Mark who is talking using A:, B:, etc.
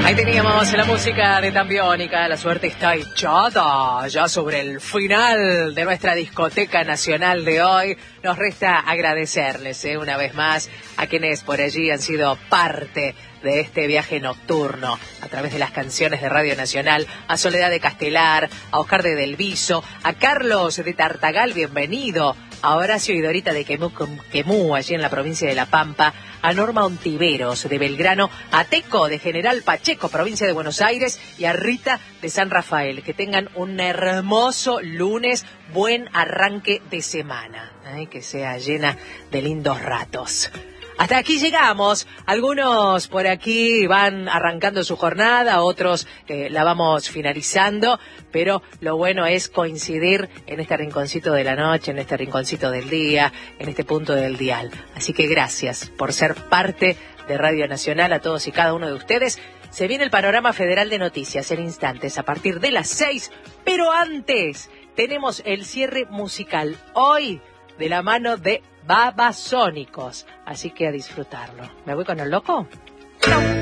A: Ahí teníamos la música de Tambiónica, la suerte está echada ya sobre el final de nuestra discoteca nacional de hoy. Nos resta agradecerles una vez más a quienes por allí han sido parte de este viaje nocturno a través de las canciones de Radio Nacional, a Soledad de Castelar, a Oscar de Delviso, a Carlos de Tartagal, bienvenido, a Horacio y Dorita de Quemú, allí en la provincia de La Pampa, a Norma Ontiveros de Belgrano, a Teco de General Pacheco, provincia de Buenos Aires, y a Rita de San Rafael. Que tengan un hermoso lunes, buen arranque de semana, que sea llena de lindos ratos. Hasta aquí llegamos. Algunos por aquí van arrancando su jornada, otros la vamos finalizando, pero lo bueno es coincidir en este rinconcito de la noche, en este rinconcito del día, en este punto del dial. Así que gracias por ser parte de Radio Nacional, a todos y cada uno de ustedes. Se viene el panorama federal de noticias en instantes a partir de las 6, pero antes tenemos el cierre musical hoy de la mano de Babasónicos, así que a disfrutarlo. ¿Me voy con el loco? ¡Chau!